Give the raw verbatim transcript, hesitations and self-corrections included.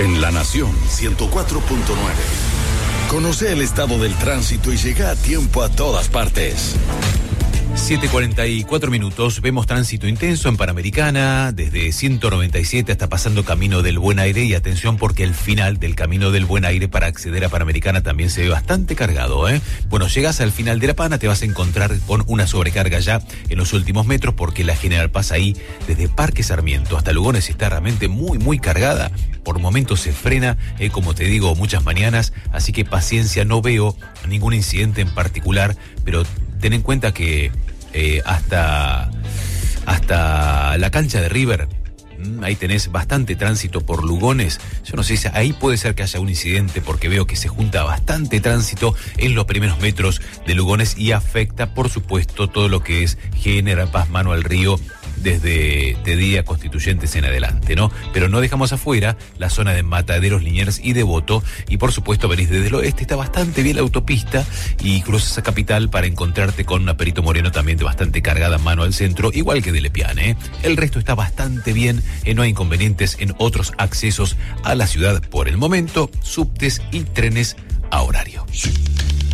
En La Nación ciento cuatro punto nueve. Conoce el estado del tránsito y llega a tiempo a todas partes. siete cuarenta y cuatro minutos, vemos tránsito intenso en Panamericana, desde ciento noventa y siete hasta pasando Camino del Buen Aire, y atención porque el final del Camino del Buen Aire para acceder a Panamericana también se ve bastante cargado, ¿eh? Bueno, llegas al final de la Pana, te vas a encontrar con una sobrecarga ya en los últimos metros, porque la General Paz ahí, desde Parque Sarmiento hasta Lugones, está realmente muy, muy cargada. Por momentos se frena, eh, como te digo, muchas mañanas, así que paciencia, no veo ningún incidente en particular, pero ten en cuenta que eh, hasta, hasta la cancha de River, mmm, ahí tenés bastante tránsito por Lugones. Yo no sé si ahí puede ser que haya un incidente, porque veo que se junta bastante tránsito en los primeros metros de Lugones y afecta, por supuesto, todo lo que es General Paz, Mano al Río, desde de día Constituyentes en adelante, ¿no? Pero no dejamos afuera la zona de Mataderos, Liniers y Devoto, y por supuesto venís desde el oeste, está bastante bien la autopista, y cruzas a Capital para encontrarte con una Perito Moreno también de bastante cargada mano al centro, igual que de Lepiane, ¿eh? El resto está bastante bien, eh, no hay inconvenientes en otros accesos a la ciudad por el momento, subtes y trenes a horario.